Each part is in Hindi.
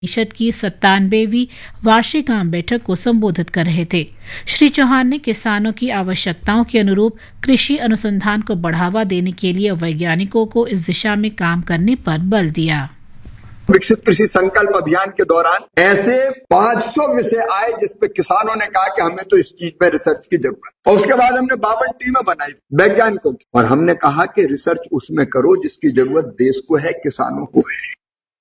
परिषद की 97वीं वार्षिक आम बैठक को संबोधित कर रहे थे। श्री चौहान ने किसानों की आवश्यकताओं के अनुरूप कृषि अनुसंधान को बढ़ावा देने के लिए वैज्ञानिकों को इस दिशा में काम करने पर बल दिया। विकसित कृषि संकल्प अभियान के दौरान ऐसे 500 विषय आए जिसपे किसानों ने कहा कि हमें तो इस चीज पे रिसर्च की जरूरत है। और उसके बाद हमने 52 टीमें बनाई वैज्ञानिकों की, और हमने कहा कि रिसर्च उसमें करो जिसकी जरूरत देश को है, किसानों को है।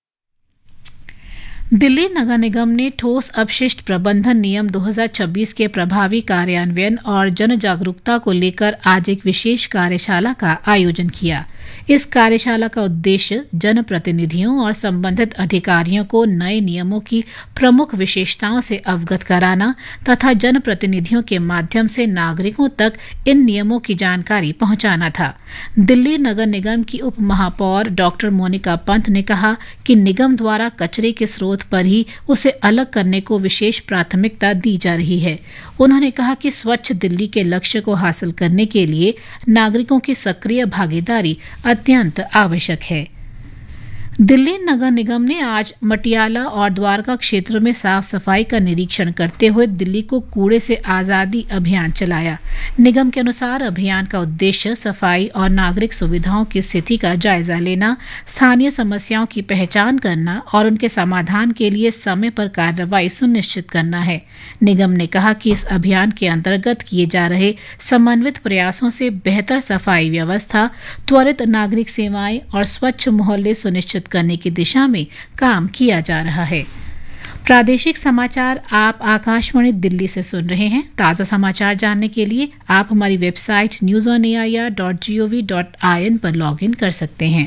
दिल्ली नगर निगम ने ठोस अपशिष्ट प्रबंधन नियम 2026 के प्रभावी कार्यान्वयन और जन जागरूकता को लेकर आज एक विशेष कार्यशाला का आयोजन किया। इस कार्यशाला का उद्देश्य जनप्रतिनिधियों और संबंधित अधिकारियों को नए नियमों की प्रमुख विशेषताओं से अवगत कराना तथा जनप्रतिनिधियों के माध्यम से नागरिकों तक इन नियमों की जानकारी पहुंचाना था। दिल्ली नगर निगम की उप महापौर डॉक्टर मोनिका पंत ने कहा कि निगम द्वारा कचरे के स्रोत पर ही उसे अलग करने को विशेष प्राथमिकता दी जा रही है। उन्होंने कहा कि स्वच्छ दिल्ली के लक्ष्य को हासिल करने के लिए नागरिकों की सक्रिय भागीदारी अत्यंत आवश्यक है। दिल्ली नगर निगम ने आज मटियाला और द्वारका क्षेत्र में साफ सफाई का निरीक्षण करते हुए दिल्ली को कूड़े से आजादी अभियान चलाया। निगम के अनुसार अभियान का उद्देश्य सफाई और नागरिक सुविधाओं की स्थिति का जायजा लेना, स्थानीय समस्याओं की पहचान करना और उनके समाधान के लिए समय पर कार्रवाई सुनिश्चित करना है। निगम ने कहा कि इस अभियान के अंतर्गत किए जा रहे समन्वित प्रयासों से बेहतर सफाई व्यवस्था, त्वरित नागरिक सेवाएं और स्वच्छ मोहल्ले सुनिश्चित करने की दिशा में काम किया जा रहा है। प्रादेशिक समाचार आप आकाशवाणी दिल्ली से सुन रहे हैं। ताज़ा समाचार जानने के लिए आप हमारी वेबसाइट newsonair.gov.in पर लॉगिन कर सकते हैं।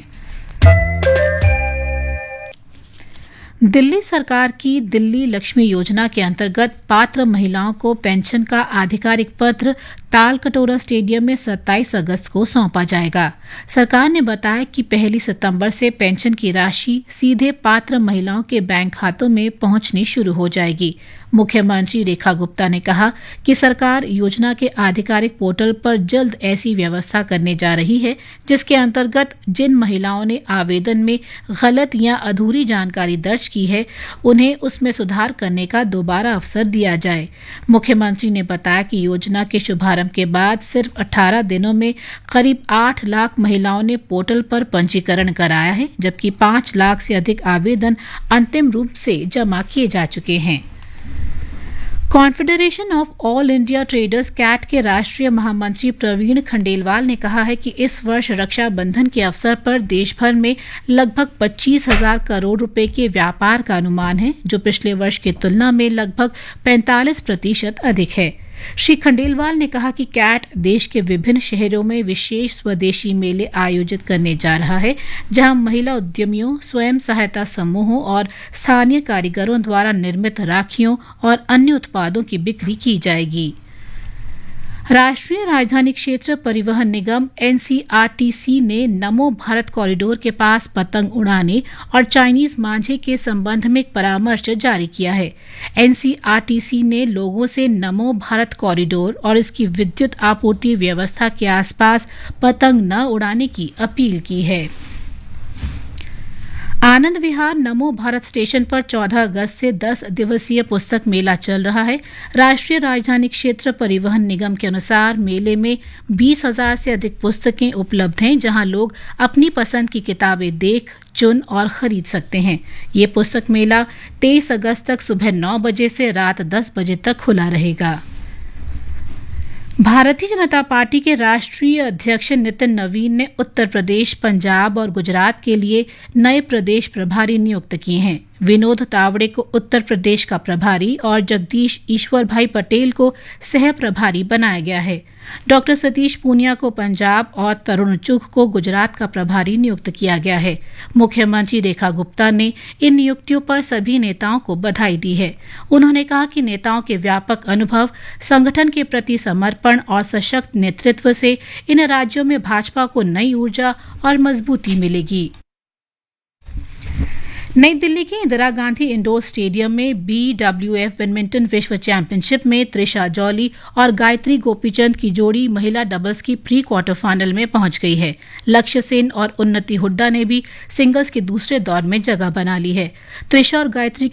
दिल्ली सरकार की दिल्ली लक्ष्मी योजना के अंतर्गत पात्र महिलाओं को पेंशन का आधिकारिक पत्र तालकटोरा स्टेडियम में 27 अगस्त को सौंपा जाएगा। सरकार ने बताया कि 1 सितंबर से पेंशन की राशि सीधे पात्र महिलाओं के बैंक खातों में पहुंचनी शुरू हो जाएगी। मुख्यमंत्री रेखा गुप्ता ने कहा कि सरकार योजना के आधिकारिक पोर्टल पर जल्द ऐसी व्यवस्था करने जा रही है जिसके अंतर्गत जिन महिलाओं ने आवेदन में गलत या अधूरी जानकारी दर्ज की है उन्हें उसमें सुधार करने का दोबारा अवसर दिया जाए। मुख्यमंत्री ने बताया कि योजना के शुभारंभ के बाद सिर्फ 18 दिनों में करीब 8 लाख महिलाओं ने पोर्टल पर पंजीकरण कराया है, जबकि 5 लाख से अधिक आवेदन अंतिम रूप से जमा किए जा चुके हैं। Confederation of all India traders cat के राष्ट्रीय महामंत्री प्रवीण खंडेलवाल ने कहा है कि इस वर्ष रक्षाबंधन के अवसर पर देश भर में लगभग 25,000 करोड़ रुपए के व्यापार का अनुमान है, जो पिछले वर्ष की तुलना में लगभग 45% अधिक है। श्री खंडेलवाल ने कहा कि कैट देश के विभिन्न शहरों में विशेष स्वदेशी मेले आयोजित करने जा रहा है, जहां महिला उद्यमियों, स्वयं सहायता समूहों और स्थानीय कारीगरों द्वारा निर्मित राखियों और अन्य उत्पादों की बिक्री की जाएगी। राष्ट्रीय राजधानी क्षेत्र परिवहन निगम NCRTC ने नमो भारत कॉरिडोर के पास पतंग उड़ाने और चाइनीज मांझे के संबंध में एक परामर्श जारी किया है। NCRTC ने लोगों से नमो भारत कॉरिडोर और इसकी विद्युत आपूर्ति व्यवस्था के आसपास पतंग न उड़ाने की अपील की है। आनंद विहार नमो भारत स्टेशन पर 14 अगस्त से 10 दिवसीय पुस्तक मेला चल रहा है। राष्ट्रीय राजधानी क्षेत्र परिवहन निगम के अनुसार मेले में 20,000 से अधिक पुस्तकें उपलब्ध हैं, जहां लोग अपनी पसंद की किताबें देख, चुन और खरीद सकते हैं। ये पुस्तक मेला 23 अगस्त तक सुबह 9 बजे से रात 10 बजे तक खुला रहेगा। भारतीय जनता पार्टी के राष्ट्रीय अध्यक्ष नितिन नवीन ने उत्तर प्रदेश, पंजाब और गुजरात के लिए नए प्रदेश प्रभारी नियुक्त किए हैं। विनोद तावड़े को उत्तर प्रदेश का प्रभारी और जगदीश ईश्वर भाई पटेल को सह प्रभारी बनाया गया है। डॉक्टर सतीश पूनिया को पंजाब और तरुण चुघ को गुजरात का प्रभारी नियुक्त किया गया है। मुख्यमंत्री रेखा गुप्ता ने इन नियुक्तियों पर सभी नेताओं को बधाई दी है। उन्होंने कहा कि नेताओं के व्यापक अनुभव, संगठन के प्रति समर्पण और सशक्त नेतृत्व से इन राज्यों में भाजपा को नई ऊर्जा और मजबूती मिलेगी। नई दिल्ली के इंदिरा गांधी इंडोर स्टेडियम में BWF बैडमिंटन विश्व चैंपियनशिप में त्रिशा जॉली और गायत्री गोपीचंद की जोड़ी महिला डबल्स की प्री क्वार्टर फाइनल में पहुंच गई है। लक्ष्य सेन और उन्नति हुड्डा ने भी सिंगल्स के दूसरे दौर में जगह बना ली है। त्रिशा और गायत्री